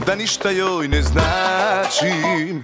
da ništa joj ne značim.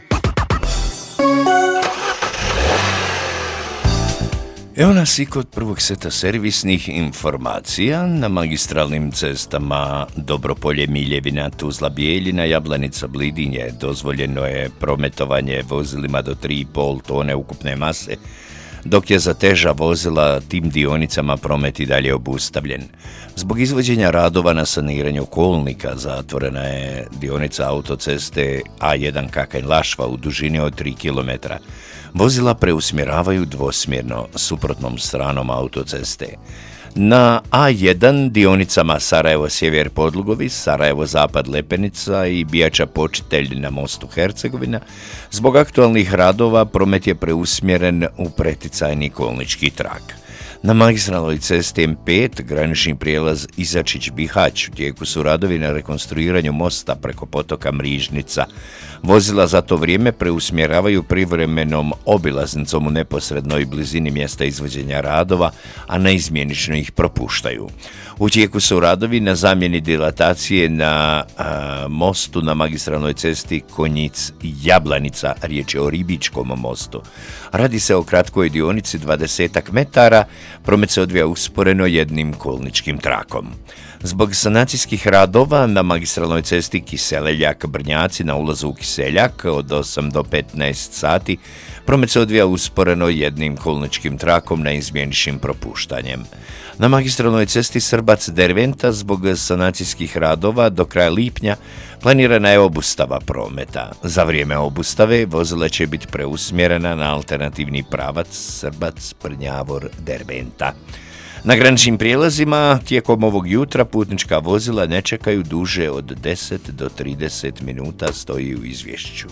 Evo nas i kod prvog seta servisnih informacija. Na magistralnim cestama Dobropolje, Miljevina, Tuzla, Bijeljina, Jablanica, Blidinje dozvoljeno je prometovanje vozilima do 3,5 tone ukupne mase, dok je za teža vozila tim dionicama promet i dalje obustavljen. Zbog izvođenja radova na saniranju kolnika zatvorena je dionica autoceste A1 Kakanj-Lašva u dužini od 3 km. Vozila preusmjeravaju dvosmjerno suprotnom stranom autoceste. Na A1 dionicama Sarajevo-Sjever Podlugovi, Sarajevo-Zapad Lepenica i Bijača-Počitelj na mostu Hercegovina, zbog aktualnih radova promet je preusmjeren u preticajni kolnički trak. Na magistralnoj cesti M5, granični prijelaz Izačić-Bihać, u tijeku su radovi na rekonstruiranju mosta preko potoka Mrižnica. Vozila za to vrijeme preusmjeravaju privremenom obilaznicom u neposrednoj blizini mjesta izvođenja radova, a neizmjenično ih propuštaju. U tijeku su radovi na zamjeni dilatacije na mostu na magistralnoj cesti Konjic-Jablanica, riječ je o Ribičkom mostu. Radi se o kratkoj dionici 20 metara, promet se odvija usporeno jednim kolničkim trakom. Zbog sanacijskih radova na magistralnoj cesti Kiseleljak-Brnjaci na ulazu u Kiseljak od 8 do 15 sati, promet se odvija usporeno jednim kolničkim trakom neizmjeničnim propuštanjem. Na magistralnoj cesti Srbac-Derventa zbog sanacijskih radova do kraja lipnja planirana je obustava prometa. Za vrijeme obustave vozila će biti preusmjerena na alternativni pravac Srbac-Prnjavor-Derventa. Na graničnim prijelazima tijekom ovog jutra putnička vozila ne čekaju duže od 10 do 30 minuta, stoji u izvješću.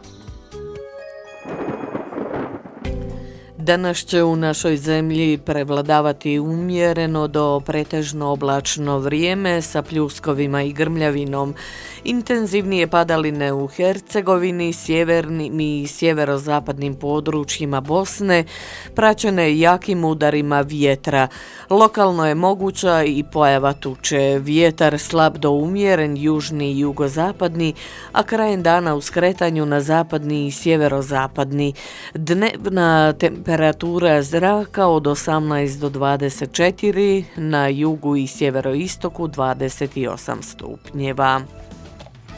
Danas će u našoj zemlji prevladavati umjereno do pretežno oblačno vrijeme sa pljuskovima i grmljavinom. Intenzivnije padaline u Hercegovini, sjevernim i sjeverozapadnim područjima Bosne, praćene jakim udarima vjetra. Lokalno je moguća i pojava tuče. Vjetar slab do umjeren, južni i jugozapadni, a krajem dana u skretanju na zapadni i sjeverozapadni. Dnevna temperatura zraka od 18 do 24, na jugu i sjeveroistoku 28 stupnjeva.